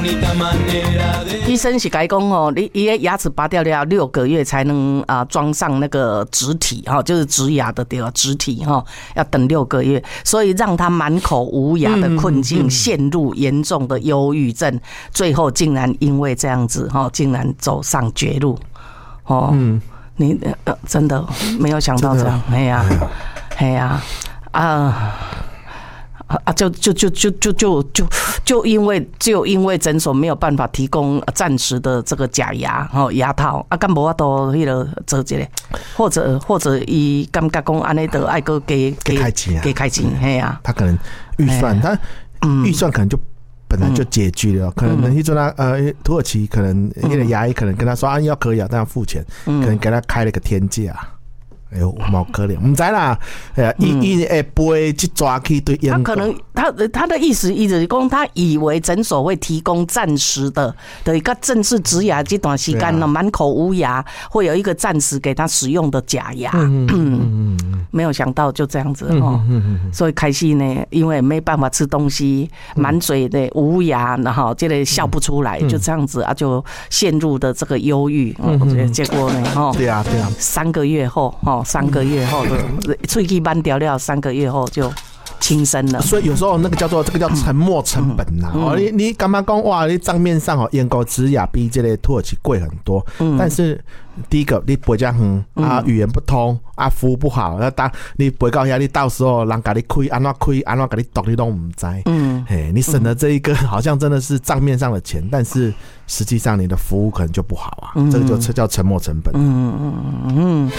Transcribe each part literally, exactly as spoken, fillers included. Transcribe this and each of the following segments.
医生是跟他讲哦，你你的牙齿拔掉了六个月才能啊装上那个植体哈，就是植牙的对吧？植体哈，要等六个月，所以让他满口无牙的困境，陷入严重的忧郁症，最后竟然因为这样子哈，竟然走上绝路哦。嗯，你呃真的没有想到这样，哎呀，哎呀啊。啊，就就就就就就就就因为就因为诊所没有办法提供暂时的这个假牙哦牙套，啊，干无法度迄个做这个，或者或者伊感觉讲安尼得爱个给给开钱啊， 给开钱，嘿啊， 他可能预算，他预算可能就本来就拮据了，可能迄阵啊呃土耳其可能那个牙医可能跟他说啊要可以啊，但要付钱，可能给他开了个天价。哎呦，毛可怜，唔知啦。哎呀，伊伊会背去抓去对烟。他可能他他的意思意思讲，他以为诊所会提供暂时的的一个正式植牙这段时间呢，满口无牙，会有一个暂时给他使用的假牙。嗯嗯嗯，没有想到就这样子哦。所以开始呢，因为没办法吃东西，满嘴的无牙，然后这个笑不出来，就这样子啊，就陷入的这个忧郁。嗯，结果呢，哦，对啊对啊，三个月后，哦。三个月后的喙齿慢掉了，三个月后就轻生了。 所以有时候那个叫做这个叫沉没成本呐、啊。哦、嗯，你你干嘛讲哇？你账面上哦，眼沟植牙比这类土耳其贵很多。嗯，但是第一个你不讲远啊，语言不通啊，服务不好，那当你不到遐，你到时候人家你开安怎开安怎给你读你都唔知。嗯，嘿，你省了这一个好像真的是账面上的钱，但是实际上你的服务可能就不好啊。嗯、这个就叫沉没成本。嗯嗯嗯嗯。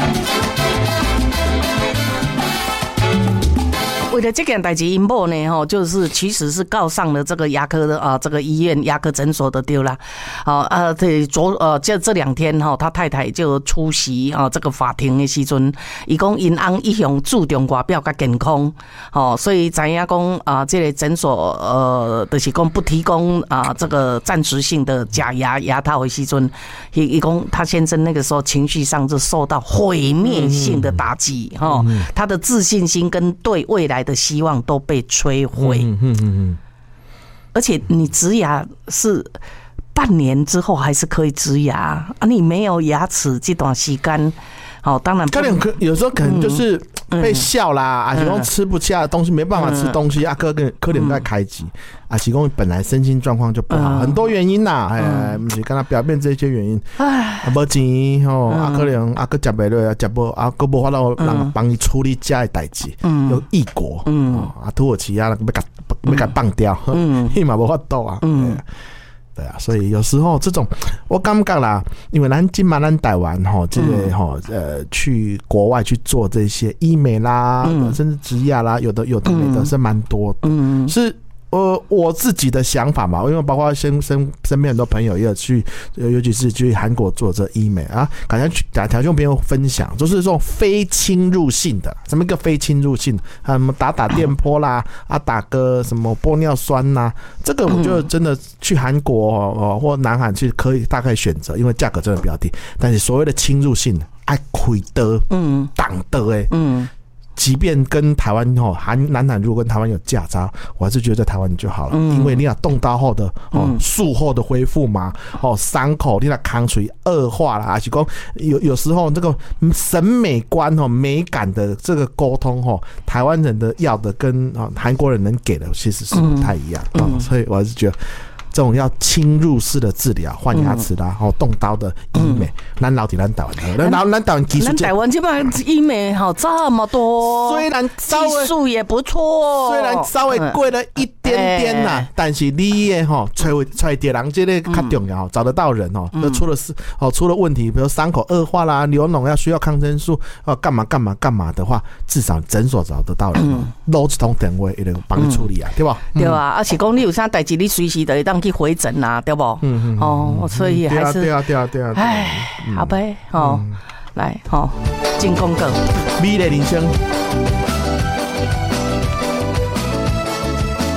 为了这件代志，因某呢，吼，就是其实是告上了这个牙科的啊，这个医院牙科诊所的对啦。好啊，这昨呃这这两天哈，他太太就出席啊这个法庭的时阵，伊讲因翁一向注重外表甲健康，哦，所以知影讲啊，这个诊所呃，就是讲不提供啊这个暂时性的假牙牙套的时阵，伊伊讲他先生那个时候情绪上就受到毁灭性的打击，哈、嗯，他的自信心跟对未来的希望都被摧毁，嗯嗯嗯，而且你植牙是半年之后还是可以植牙啊，你没有牙齿这段时间，好，当然可能有时候可能就是被笑啦，啊，是讲吃不下东西，没办法吃东西啊，可能可能在开机啊，是讲本来身心状况就不好，很多原因啦，哎，不是跟他表面这些原因，啊，没钱吼，啊，可能啊，个食不落，食不啊，个无法度人帮你处理家的代志，有异国，啊，土耳其啊，要甲要甲放掉，伊嘛无法度啊。对啊，所以有时候这种我感觉啦，因为咱今嘛咱台湾吼，这个吼呃去国外去做这些医美啦，嗯、甚至植牙啦，有的有的没的是蛮多的，嗯、是。呃，我自己的想法嘛，因为包括身身身边很多朋友也有去，尤其是去韩国做这医美啊，感觉打条件朋友分享，就是这种非侵入性的，什么一个非侵入性，啊，什么打打电波啦，啊，打个什么玻尿酸呐、啊，这个我觉得真的去韩国哦或南韩去可以大概选择，因为价格真的比较低，但是所谓的侵入性，爱开的，嗯，挡的哎，嗯。即便跟台湾吼韩南韩如果跟台湾有价差，我还是觉得在台湾就好了，嗯、因为你要动刀后的哦术后的恢复嘛，哦伤口你那康水恶化了，还是讲有有时候这个审美观哦美感的这个沟通哦，台湾人的要的跟啊韩国人能给的其实是不太一样啊、嗯嗯，所以我还是觉得。这种要侵入式的治疗，换牙齿啦，然后动刀的医美，咱老底咱台湾，咱咱咱台湾技术， 咱台湾这边医美好这么多， 虽然技术也不错， 虽然稍微贵了一点点呐、啊，但是你也哈，揣揣点人这个较重要，找得到人哦，就出了事哦，出了问题，比如伤口恶化啦、流脓要需要抗生素啊，干嘛干嘛干嘛的话，至少诊所找得到人哦，攞一通电话，一定帮你处理啊，对吧？ 对啊，而且讲你有啥代志，你随时都会当去回诊啊，对不？嗯嗯哦，所以还是对啊对啊对啊， 哎，好呗，哦，来，好，进广告， 美丽人生。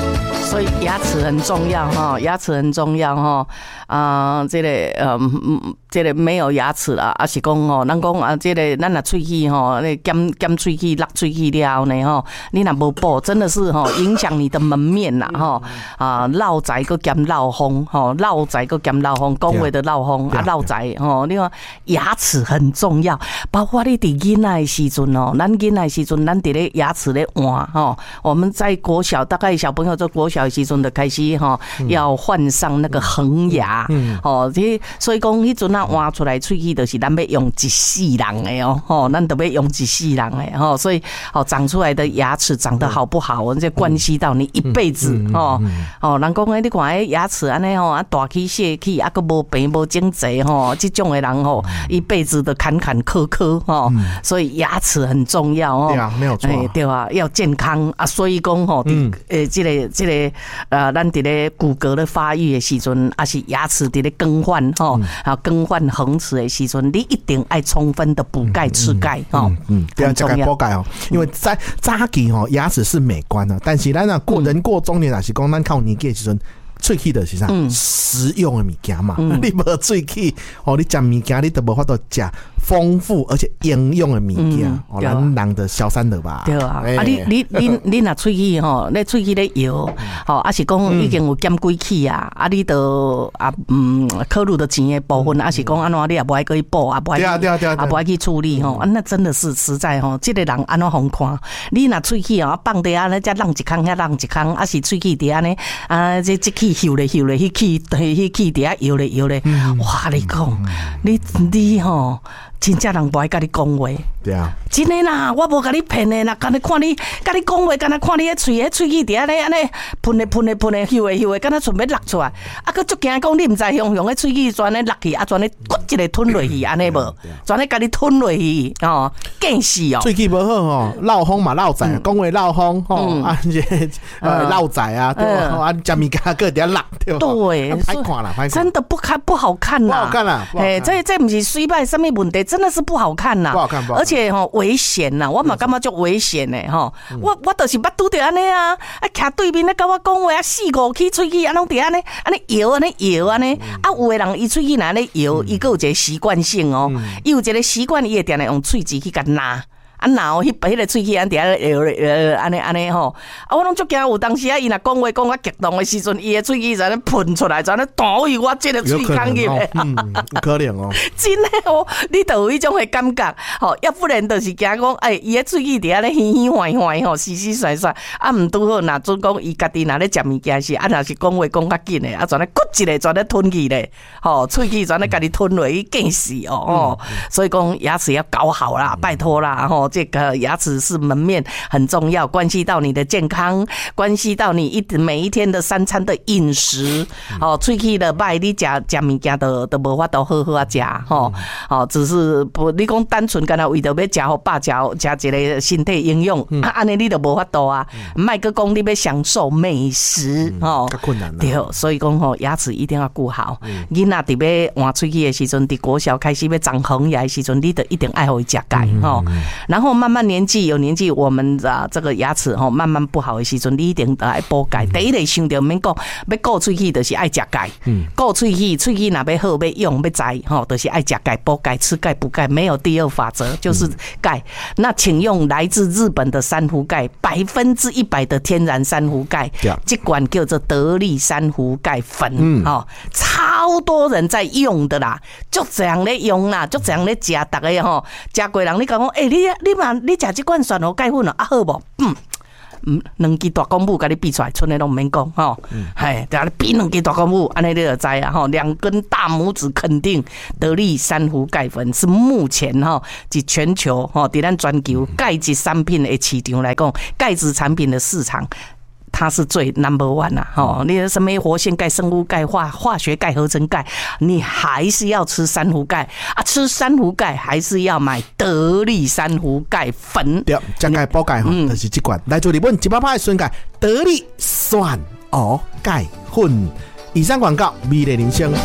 所以牙齿很重要哈，牙齿很重要哈。啊、呃，这个呃，这个没有牙齿啦，啊是讲吼，咱讲啊，这个咱若喙齿吼，那减减喙齿、落喙齿了呢吼，你若无补，真的是吼影响你的门面啦吼。啊，落财个减落风吼，落财个减落风，讲话的落风啊，落财吼。你看牙齿很重要，包括你伫囡仔的时阵哦，咱囡仔的时阵，咱伫咧牙齿咧换吼，我们在国小大概小朋友在国小的时阵就开始吼，要换上那个恒牙。嗯，哦，这所以讲，迄阵啊换出来喙齿，就是咱要用一世人的哦，吼，咱都要用一世人的吼，所以哦，长出来的牙齿长得好不好，这关系到你一辈子哦。哦，人讲诶，你看诶牙齿安尼吼，啊大起小起，啊个无病无整齐吼，这种的人吼，一辈子的坎坎坷坷吼，所以牙齿很重要哦。 对啊，没有错， 对啊，要健康啊，所以讲吼，诶，这个这个呃，咱伫咧骨骼咧发育的时阵，啊是牙齿伫咧更换吼，啊更换恒齿的时阵，你一定爱充分的补钙吃钙吼， 嗯，对啊，吃钙补钙哦，因为在早期吼牙齿是美观的，但是咱啊过人过中年，也是讲咱靠年纪的时阵。喙齿就是啥？实用的物件嘛，嗯、你无喙齿，哦，你食物件你都无法度食丰富而且营养的物件，嗯、哦，咱人的消散了吧？ 对啊，欸、啊，你你你你若喙齿吼，你喙齿咧摇，吼，啊是讲已经有减几齿啊，啊，你都啊嗯考虑到钱的部分，啊是讲安怎你也不爱去补，啊不爱啊不爱去处理吼，啊那真的是实在吼，这个人安怎好看？你若喙齿啊放地安尼，再浪一空，遐浪一空，啊是喙齿伫安尼，啊这这齿。摇咧摇咧，迄气迄气底下摇咧摇咧，哇！你讲，你你吼，真正人不爱甲你讲话。 对啊， 真诶啦，我无甲你骗诶啦，干你看你，甲你讲话，干那看你迄喙迄喙齿底下咧安尼喷咧喷咧喷咧，咻诶咻诶，干那准备落出来，啊，佮足惊讲你毋知雄雄诶喙齿全咧落去，啊，全咧骨一个吞落去，安尼无，全咧甲你吞落去，哦，惊死哦！ 喙齿无好吼，落风嘛落财，讲话落风吼，啊，这呃落财啊，对吧？啊，食物件个底下落，对吧？ 对， 歹看啦， 真的不看不好看啦， 不好看啦， 哎，这这不是水歹什么问题，真的是不好看啦， 不好看，不好看。 而且吼危险呐，我嘛感觉足危险诶吼，我我就是捌拄着安尼啊，啊徛对面咧甲我讲话啊，四五起喙齿啊，拢伫安尼安尼摇安尼摇安尼，啊有诶人伊喙齿若安尼摇，伊个有一个习惯性哦，伊有一个习惯，伊会定定用喙齿去甲拿。啊，然后迄迄个喙齿安伫遐摇咧，安尼安尼吼，啊，我拢足惊有当时啊，伊若讲话讲啊激动的时阵，伊的喙齿就安尼喷出来，就安尼弹入我这个喙孔入去， 嗯，可能哦， 真的哦，你都有迄种的感觉，吼，要不然就是惊讲，哎，伊的喙齿伫遐咧嘻嘻坏坏吼，洗洗甩甩，啊，毋拄好，若准讲伊家己若咧食物件是，啊，若是讲话讲较紧的，啊，全咧骨一个全咧吞去咧，吼，喙齿全咧家己吞落去，惊死哦，哦，所以讲牙齿要搞好啦，拜托啦，吼。这个牙齿是门面很重要，关系到你的健康，关系到你一每一天的三餐的饮食。哦，喙齿的歹，你食食物件都都无法度好好啊食，吼，哦，只是不，你讲单纯干那为着要食好饱，食食一个身体营养，安尼你都无法度啊。莫个讲你要享受美食，哦， 较困难啦。 对，所以讲吼，牙齿一定要顾好。囡仔伫要换喙齿的时阵，伫国小开始要长恒牙的时阵，你都一定爱互伊食钙，吼。然后慢慢年纪有年纪，我们啊这个牙齿吼慢慢不好的时阵，你一定得爱补钙。第一个想到免讲，要顾喙齿就是爱食钙，顾喙齿，喙齿若要好要用要栽吼，就是爱食钙补钙，吃钙补钙，没有第二法则，就是钙。那请用来自日本的珊瑚钙，百分之一百的天然珊瑚钙，这款叫做得力珊瑚钙粉，哦，超多人在用的啦，就这样咧用啦，就这样咧食，大家吼食过人，你讲讲，哎，你你嘛。你食这罐蒜头钙粉啊，好无？嗯嗯，两支大公母甲你比出来，剩的拢唔免讲吼。嘿，等下你比两支大公母，安尼你就知啊吼。两根大拇指肯定得力珊瑚钙粉是目前哈，即全球哈，伫咱全球钙质产品的市场来讲，钙质产品的市场。它是最 number one 啊！哦，你的什么活性钙、生物钙、化化学钙、合成钙，你还是要吃珊瑚钙啊！吃珊瑚钙还是要买得力珊瑚钙粉。 对，加钙补钙吼，就是这款。来自日本一百趴的纯钙得力蒜蚵钙粉。以上广告，美丽人生。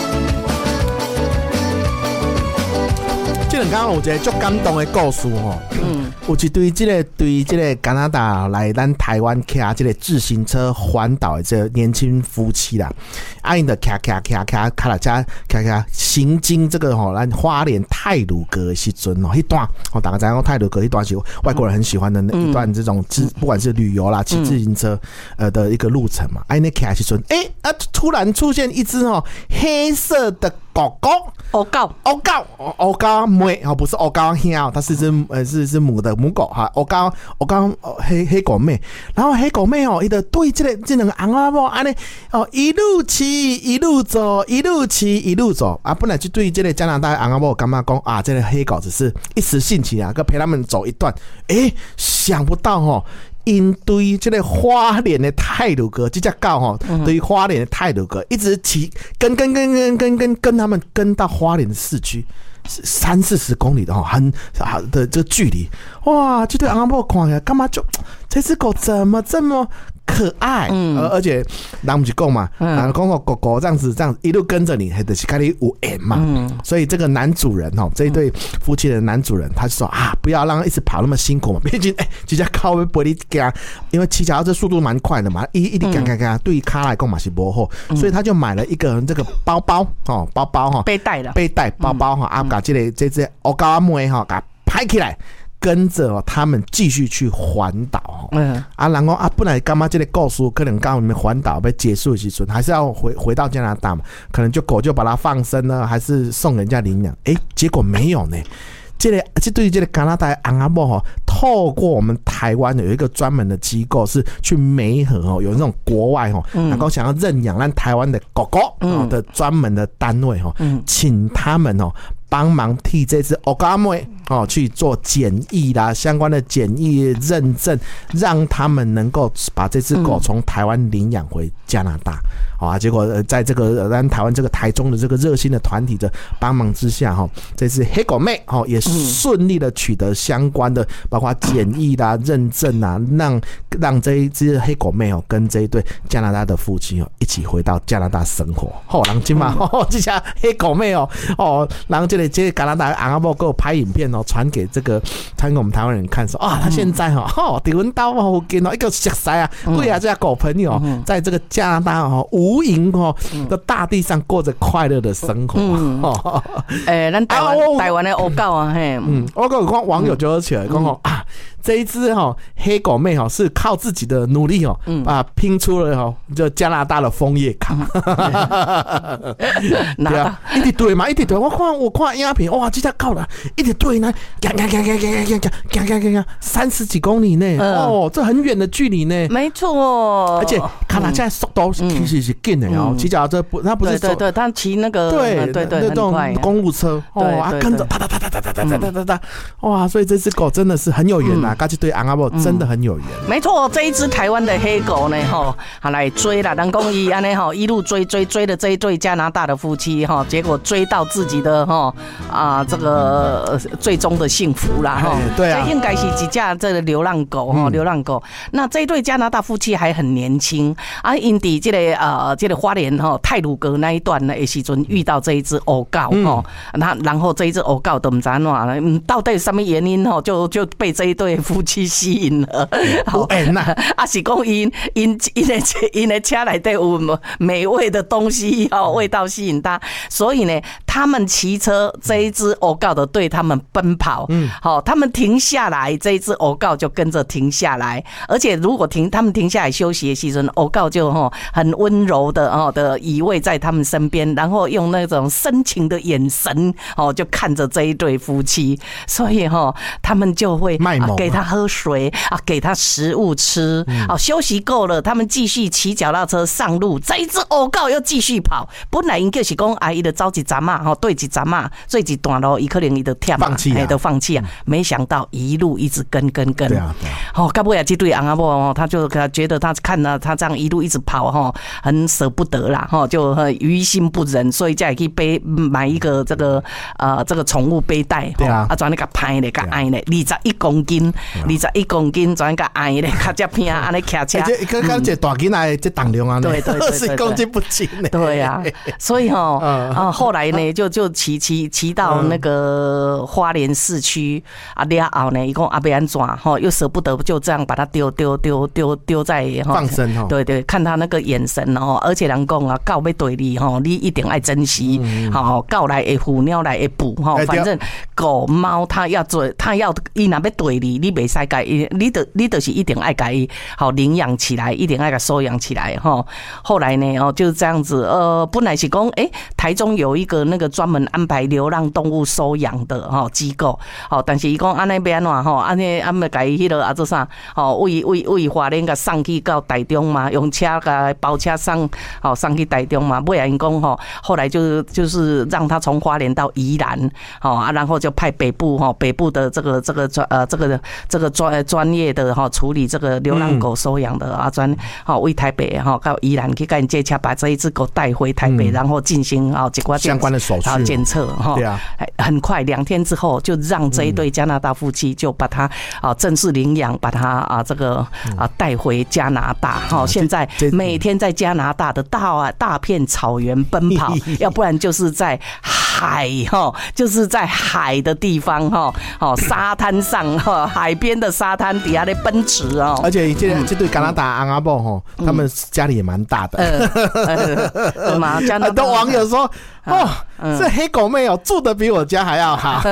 这两天有一个足感动的故事吼，嗯， 有一对这个对这个加拿大来咱台湾骑这个自行车环岛的这个年轻夫妻啦，啊，因的骑骑骑骑骑了家骑骑行经这个吼，咱花莲太鲁阁的时阵哦，一段哦，大家知道太鲁阁一段是外国人很喜欢的一段这种自，不管是旅游啦、骑自行车呃的一个路程嘛，啊，那骑的时阵，哎啊，突然出现一只哦黑色的狗狗。 欧狗， 欧狗，欧狗妹哦，不是欧狗兄，它是只呃是是母的母狗哈，欧狗欧狗黑黑狗妹，然后黑狗妹哦，伊就对这个这两个翁仔某安尼哦，一路骑一路走，一路骑一路走啊，本来就对这个加拿大翁仔某感觉讲啊，这个黑狗只是一时兴起啊，跟陪他们走一段，诶，想不到哦。因对这个花莲的太鲁阁这只狗吼，对于花莲的太鲁阁一直骑跟跟跟跟跟跟跟他们跟到花莲的市区三四十公里的哈，很的这个距离，哇！这对阿伯看起来干嘛就这只狗怎么这么可爱？嗯，而而且人不是讲嘛，然后讲狗狗狗这样子这样一路跟着你，还得是开始有缘嘛。嗯，所以这个男主人哦，这一对夫妻的男主人，他就说啊，不要让他一直跑那么辛苦嘛，毕竟哎，这只狗会不会惊？因为骑脚踏车速度蛮快的嘛，一一直赶赶赶，对于卡来讲嘛是不好，所以他就买了一个这个包包哦，包包哈， 背带的背带包包哈，啊，把这个这只欧高阿妹哈，给它拍起来。跟着、哦、他们继续去环岛，嗯啊，然后啊，本来干嘛这个故事可能刚我们环岛被结束的时候，还是要回回到加拿大嘛，可能就狗就把它放生呢，还是送人家领养？哎，结果没有呢。这个这对于这个加拿大翁仔某哈，透过我们台湾有一个专门的机构是去媒合哦，有那种国外哦，能够想要认养让台湾的狗狗哦的专门的单位哦，请他们哦。帮忙替这只欧嘎妹哦去做检疫啦，相关的检疫认证，让他们能够把这只狗从台湾领养回加拿大。啊，结果在这个咱台湾这个台中的这个热心的团体的帮忙之下，哈，这只黑狗妹哦也顺利的取得相关的包括检疫啦、认证啊，让让这一只黑狗妹哦跟这一对加拿大的夫妻哦一起回到加拿大生活。好，然后今嘛，哦，这下黑狗妹哦哦，然后这里这加拿大阿伯给我拍影片哦，传给这个传给我们台湾人看，说啊，他现在哈哦，地文刀哦，跟哦一个熟悉啊，对啊，这家狗朋友在这个加拿大哦无垠哦的大地上过着快乐的生活。哦， 诶，咱台湾台湾的欧狗啊，嘿，嗯， 我有看网友就说起来讲哦啊。这一只哈黑狗妹哈是靠自己的努力哦，啊拼出了哈就加拿大的枫叶卡，对啊，一直对嘛，一直对，我看我看影片，哇，这只狗了，一直对呢，干干干干干干干干干干干，三十几公里呢，哦，这很远的距离呢， 没错， 而且看它现在速度其实是紧的哦，骑脚踏车不，它不是对对，它骑那个对对对那种公路车，哦，啊跟着哒哒哒哒哒哒哒哒哒，哇，所以这只狗真的是很有缘呐。跟这对翁仔某真的很有缘、 嗯，没错，这一只台湾的黑狗呢，哈，来追了，人讲伊安尼哈，一路追追追的这一对加拿大的夫妻哈，结果追到自己的哈啊这个最终的幸福啦哈， 对啊， 应该是几架这个流浪狗哈，流浪狗。那这一对加拿大夫妻还很年轻啊，因伫这个呃这个花莲哈太鲁阁那一段呢，的时阵遇到这一只欧狗哈，那然后这一只欧狗都唔知安怎了，嗯，到底什么原因哈，就就被这一对夫妻吸引了，好，啊是讲因因因的因的车内底有美味的东西哦，味道吸引他，所以呢，他们骑车这一只欧狗的对他们奔跑，嗯，好，他们停下来，这一只欧狗就跟着停下来，而且如果停他们停下来休息的时阵，欧狗就哈很温柔的哦的依偎在他们身边，然后用那种深情的眼神哦就看着这一对夫妻，所以哈他们就会给他喝水啊，给他食物吃，好、嗯、休息够了，他们继续骑脚踏车上路。这一只欧狗又继续跑，本来应该是讲啊，伊就走一站嘛，吼对一站嘛，做一段路，伊可能伊就忝放弃啊， 都放弃啊。没想到一路一直跟跟跟， 对啊，对啊。 哦，到尾啊，这对翁仔某他就觉得他看到他这样一路一直跑哈，很舍不得啦，哈，就于心不忍，所以才去背买一个这个呃这个宠物背带， 对啊， 啊，转那个拍嘞，个爱嘞，二十一公斤，二十一公斤，转个爱嘞，卡只片安尼骑车， 这个跟这大囡仔这重量啊， 对对对， 二十公斤不轻嘞， 对啊，所以哈啊后来呢， 呢，就就骑骑骑到那个花莲市区啊，了后呢，一共阿贝安抓哈，又舍不得就这样把它丢丢丢丢丢在放生哈， 对对，看他那个眼神哦，而且人讲啊，狗要对你哈，你一定爱珍惜，好狗来会虎，鸟来会捕哈，反正狗猫它要做，它要伊若要对你，你袂使改，你得你就是一定爱改好领养起来，一定爱给收养起来哈。后来呢哦就是这样子，呃，本来是讲哎，台中有一个那个专门安排流浪动物收养的哈机构，好，但是伊讲安尼要安怎吼，安尼安尼改迄个啊做啥？哦，为为为花莲甲送去到台中嘛，用车甲包车送，好送去台中嘛。尾来因讲吼，后来就就是让他从花莲到宜兰，好啊，然后就派北部哈北部的这个这个专呃这个这个专专业的哈处理这个流浪狗收养的啊专好为台北哈到宜兰去跟借车把这一只狗带回台北，然后进行啊几挂相关的手续， 然后检测哈，对啊，很快两天之后就让这一对加拿大夫妻就把他啊正式领养，把他啊这个啊带回加拿大哈，现在每天在加拿大的大大片草原奔跑，要不然就是在海哈，就是在海的地方哈，哦沙滩上哈，海边的沙滩底下的奔驰哦， 而且这这对加拿大昂阿伯哈，他们家里也蛮大的， 对吗？加拿大很多网友说哦，这黑狗妹哦住的比我家还要好，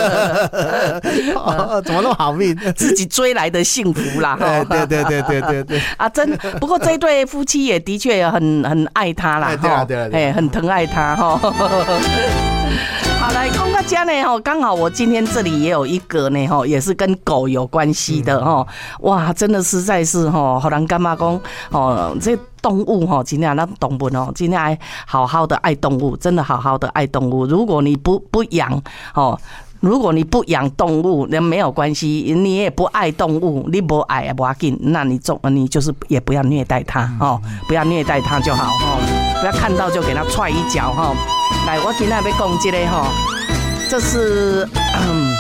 怎么那么好命？ 自己追来的幸福啦！ 对对对对对对啊，真不过这一对夫妻也的确很很爱他啦， 对啊对啊， 哎，很疼爱他哈。好，来讲到这呢哈，刚好我今天这里也有一个呢哈，也是跟狗有关系的哈。哇，真的实在是哈，好人干妈讲哦，这动物哈，今天那动物哦，今天还好好的爱动物，真的好好的爱动物。如果你不不养哦。如果你不养动物，那没有关系，你也不爱动物，你不爱也不要紧，那你总你就是也不要虐待它哦，不要虐待它就好哦，不要看到就给它踹一脚哈。来，我今天要讲这个哈，这是嗯，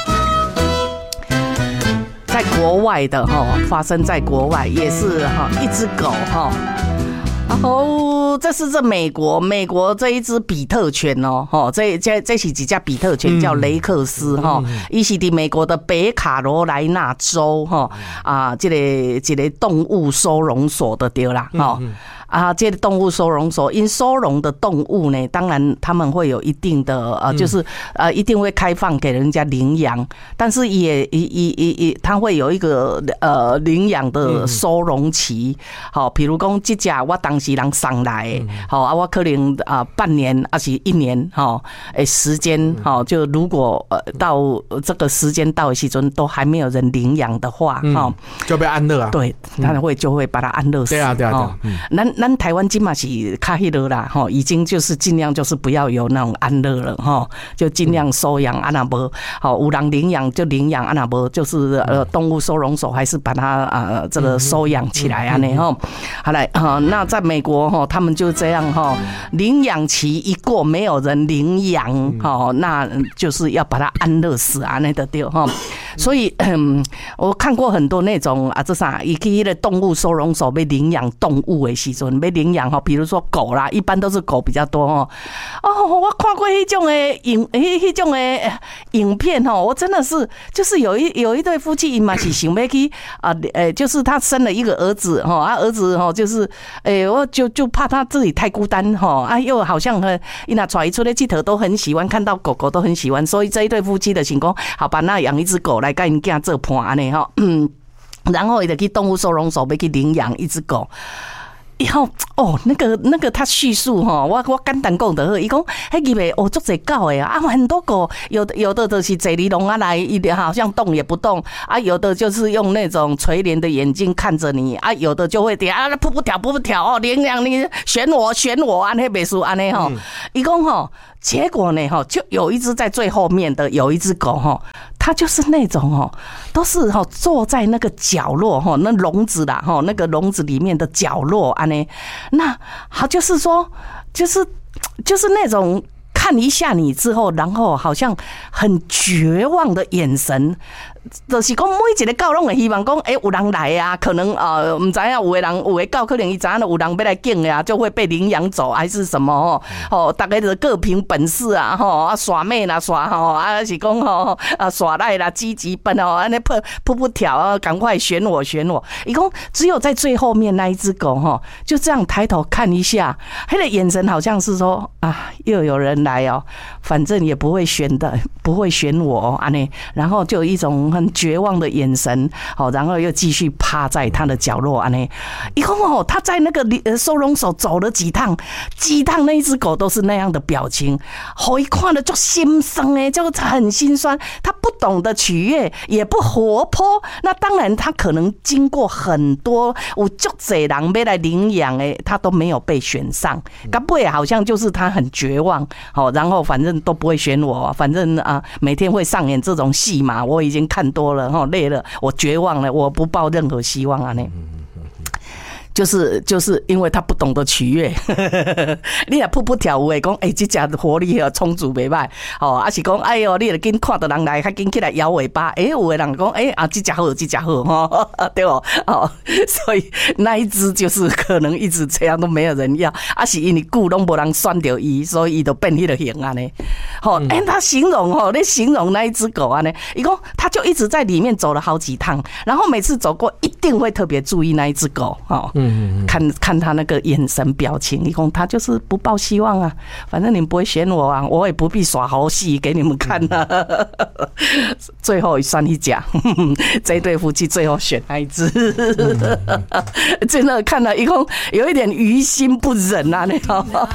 在国外的哈，发生在国外也是哈，一只狗哈。哦，这是这美国，美国这一只比特犬哦，吼，这这这是几架比特犬叫雷克斯哈，伊是伫美国的北卡罗来纳州哈啊，这个这个动物收容所的对啦哈。啊，这个动物收容所，因收容的动物呢，当然他们会有一定的呃，就是呃，一定会开放给人家领养，但是也也也也，它会有一个呃领养的收容期。好，比如讲，这家我当时人送来，好啊，我可能啊半年还是一年哈，诶时间哈，就如果呃到这个时间到的时阵都还没有人领养的话，哈， 就被安乐啊。 对，他会就会把它安乐死。 对啊，对啊，对啊。 咱咱台湾今嘛是卡迄落啦，吼，已经就是尽量就是不要有那种安乐了，吼，就尽量收养，啊那无，好有人领养就领养，啊那无就是呃动物收容所还是把它呃这个收养起来啊呢，吼，好来啊，那在美国哈，他们就这样哈，领养期一过没有人领养，哈，那就是要把它安乐死啊那的对哈，所以嗯，我看过很多那种啊这啥，伊去迄个动物收容所被领养动物的时阵。被领养哈，比如说狗啦，一般都是狗比较多哦。哦，我看过那种的影，那种的影片哦，我真的是就是有一有一对夫妻，伊嘛是想要去啊，诶，就是他生了一个儿子哈，啊儿子哈就是诶，我就就怕他自己太孤单哈，啊又好像和伊那带出来佚佗都很喜欢，看到狗狗都很喜欢，所以这一对夫妻的情况，好吧，那养一只狗来跟人家做伴安尼哈，嗯，然后伊就去动物收容所要去领养一只狗。以后哦，那个那个他叙述哈，我我简单讲的，伊讲迄个呗，哦，足侪狗诶啊，很多狗，有的有的就是坐里笼啊来，一点好像动也不动啊，有的就是用那种垂帘的眼睛看着你啊，有的就会点啊，扑扑跳扑扑跳哦，领养你选我选我安尼袂输安尼吼，伊讲吼。结果呢，哈，就有一只在最后面的，有一只狗哈，它就是那种哦，都是哈坐在那个角落哈，那笼子啦哈，那个笼子里面的角落啊呢，那好就是说，就是就是那种。看看一下你之后，然后好像很绝望的眼神。就是讲每一个狗拢会希望讲，哎、欸，有人来啊，可能呃，唔知影有的人有的狗可能伊知影有人要来警呀，就会被领养走，还是什么哦？哦，大家就各凭本事啊，吼啊耍妹啦耍吼啊是讲吼啊耍赖啦积极奔哦，安尼扑扑扑跳啊，赶快选我选我。伊讲只有在最后面那一只狗哈，就这样抬头看一下，他的眼神好像是说啊，又有人来哦，反正也不会选的，不会选我安尼，然后就有一种很绝望的眼神，好，然后又继续趴在他的角落安尼。一共哦，他在那个收容所走了几趟，几趟那一只狗都是那样的表情，好一看了就心酸哎，就很心酸。他不懂得取悦，也不活泼。那当然，他可能经过很多有足侪人要来领养哎，他都没有被选上。该不会好像就是他很绝望，好，然后反正都不会选我，反正啊，每天会上演这种戏嘛，我已经看多了，哈，累了，我绝望了，我不抱任何希望啊！呢，就是就是因为他不懂得取悦，你也扑扑跳舞的讲，哎、欸，这只活力和充足袂歹，哦，还是讲，哎呦，你就紧看到人来，较紧起来摇尾巴，哎、欸，有的人讲，哎、欸、啊，这只好，这只好，哈，对不？哦，所以那一只就是可能一直这样都没有人要，啊，是因为久拢无人选到伊，所以伊就变迄个型啊呢。好，哎、欸，他形容哦，你形容那一只狗啊呢，伊讲他就一直在里面走了好几趟，然后每次走过一定会特别注意那一只狗，哦。嗯，看看他那个眼神表情，一共他就是不抱希望啊，反正你们不会选我啊，我也不必耍猴戏给你们看啊。最后算一家，这一对夫妻最后选那一只，真的看了一共有一点于心不忍啊，你知道吗？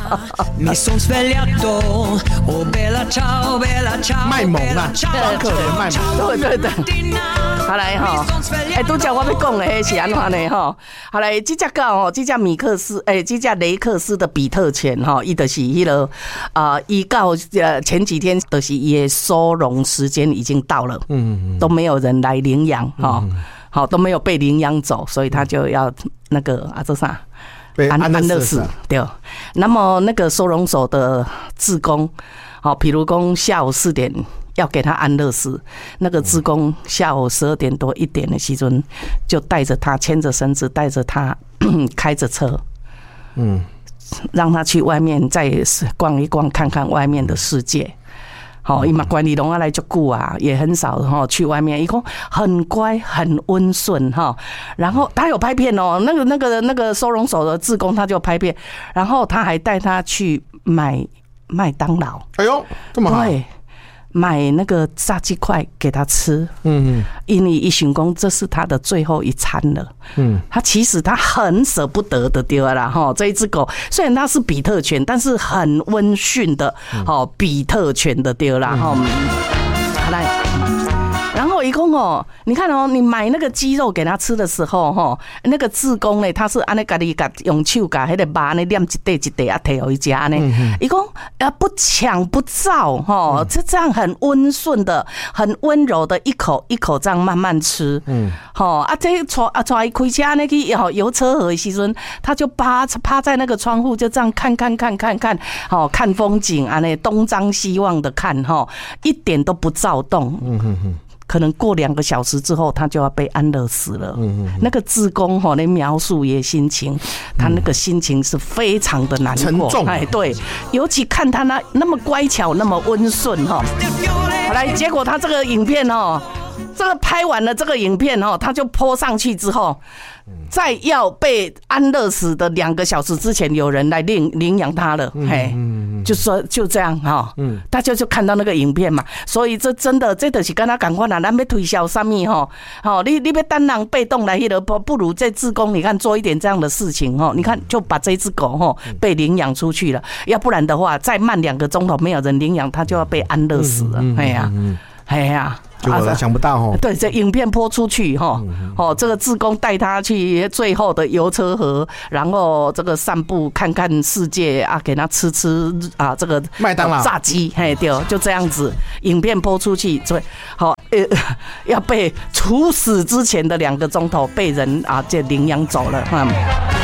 卖萌啊，装可怜卖萌， 对对对。好来哈，哎，都叫我要讲的是安怎呢哈？好来，这只狗哦，这只米克斯，哎，这只雷克斯的比特犬哈，伊就是迄个啊，伊到呃前几天就是伊的收容时间已经到了，嗯，都没有人来领养哈，好都没有被领养走，所以他就要那个啊这啥安安乐死对。那么那个收容所的志工，好，比如讲下午四点。要给他安乐死，那个志工下午十二点多一点的时阵，就带着他牵着绳子，带着他开着车，嗯，让他去外面再逛一逛，看看外面的世界。好，伊嘛管理拢啊来足久啊，也很少哈去外面。伊讲很乖，很温顺哈。然后他有拍片哦，那个那个那个收容所的志工他就拍片，然后他还带他去买麦当劳。 哎呦，这么好。 对。买那个炸鸡块给他吃，嗯，因为一想讲这是他的最后一餐了，嗯，他其实他很舍不得的对啦哈，这一只狗虽然它是比特犬，但是很温驯的，哦，比特犬的对啦哈，好来。然后一共哦，你看哦，你买那个鸡肉给他吃的时候，哈，那个志工呢，他是按那家己甲用手甲迄个肉呢念一块一块啊，摕互伊食呢。一共啊不抢不造哈，这这样很温顺的、很温柔的，一口一口这样慢慢吃。嗯，好啊，这带啊带伊开车那去哦游车河的时阵，他就趴趴在那个窗户，就这样看看看看看，好看风景啊，那东张西望的看哈，一点都不躁动。嗯哼哼。可能过两个小时之后，他就要被安乐死了。嗯嗯，那个志工哈，那描述也心情，他那个心情是非常的难过， 沉重。 哎，对，尤其看他那那么乖巧，那么温顺哈。好来，结果他这个影片哦，这个拍完了这个影片哦，他就po上去之后，在要被安乐死的两个小时之前，有人来领领养他了，嘿，就说就这样哈，大家就看到那个影片嘛，所以这真的这就是跟他赶快啦，咱要推销什么哈，好，你你要单人被动来迄个，不如这志工你看做一点这样的事情哈，你看就把这只狗哈被领养出去了，要不然的话再慢两个钟头没有人领养，它就要被安乐死了，哎呀，哎呀。 结果想不到哦， 对，这影片播出去哈，哦，这个志工带他去最后的游车河，然后这个散步看看世界啊，给他吃吃啊，这个麦当劳炸鸡，嘿，对，就这样子，影片播出去，所以好，呃，要被处死之前的两个钟头被人啊，这领养走了，嗯。